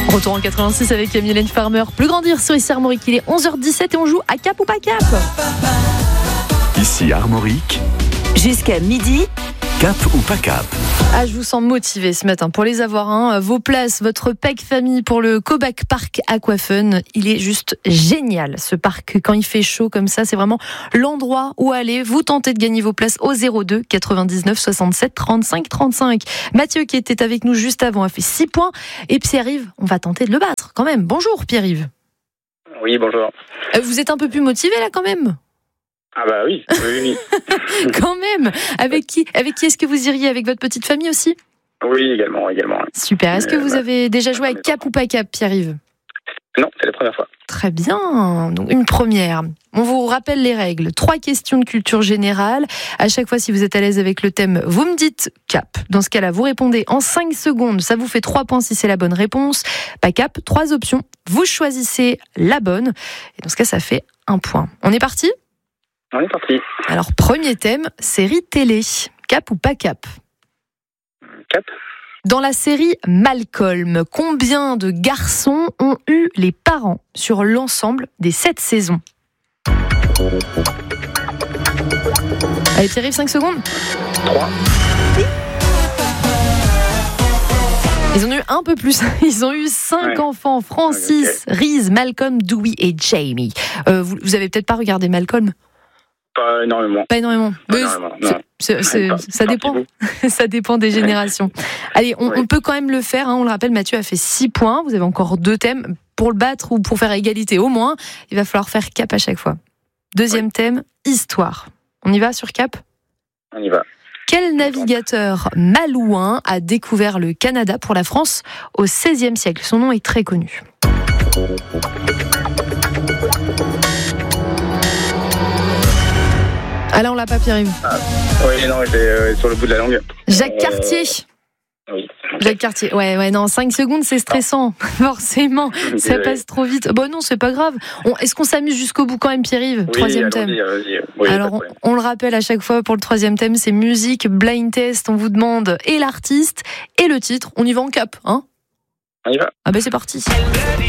Retour en 86 avec Mylène Farmer. Plus grandir sur ici Armorique, il est 11h17 et on joue à Cap ou pas Cap. Ici Armorique, jusqu'à midi. Cap ou pas Cap? Ah, je vous sens motivé ce matin pour les avoir. Vos places, votre PEC famille pour le Cobac Park Aquafun. Il est juste génial ce parc. Quand il fait chaud comme ça, c'est vraiment l'endroit où aller. Vous tentez de gagner vos places au 02 99 67 35 35. Mathieu qui était avec nous juste avant a fait 6 points. Et Pierre-Yves, on va tenter de le battre quand même. Bonjour Pierre-Yves. Oui, bonjour. Vous êtes un peu plus motivé là quand même? Ah bah oui. Quand même. Avec qui est-ce que vous iriez? Avec votre petite famille aussi? Oui, également. Super. Est-ce que vous avez déjà joué avec Cap ou pas Cap, Pierre-Yves? Non, c'est la première fois. Très bien. Donc une première. On vous rappelle les règles. 3 questions de culture générale. À chaque fois, si vous êtes à l'aise avec le thème, vous me dites Cap. Dans ce cas-là, vous répondez en 5 secondes. Ça vous fait 3 points si c'est la bonne réponse. Pas Cap, 3 options. Vous choisissez la bonne. Et dans ce cas, ça fait 1 point. On est parti? On est parti. Alors, premier thème, série télé. Cap ou pas Cap? Cap. Dans la série Malcolm, combien de garçons ont eu les parents sur l'ensemble des 7 saisons? Allez, Pierre-Yves, 5 secondes. 3. Ils ont eu un peu plus. Ils ont eu 5 enfants. Francis, Reese, Malcolm, Dewey et Jamie. Vous avez peut-être pas regardé Malcolm? Pas énormément. Ça dépend. Ça dépend des générations. Allez, on peut quand même le faire. On le rappelle, Mathieu a fait 6 points. Vous avez encore 2 thèmes. Pour le battre ou pour faire égalité au moins, il va falloir faire Cap à chaque fois. Deuxième thème, histoire. On y va sur Cap? On y va. Quel navigateur malouin a découvert le Canada pour la France au XVIe siècle? Son nom est très connu. Ah là, on l'a pas, Pierre-Yves. Oui, non, j'étais sur le bout de la langue. Jacques Cartier. Oui. Jacques Cartier. Ouais, non, 5 secondes, c'est stressant. Forcément, ça passe trop vite. Bon, non, c'est pas grave. Est-ce qu'on s'amuse jusqu'au bout quand même, Pierre-Yves? Oui, troisième thème. Oui, alors, on le rappelle à chaque fois pour le troisième thème, c'est musique, blind test. On vous demande et l'artiste et le titre. On y va en Cap, hein? On y va. Ah ben, c'est parti.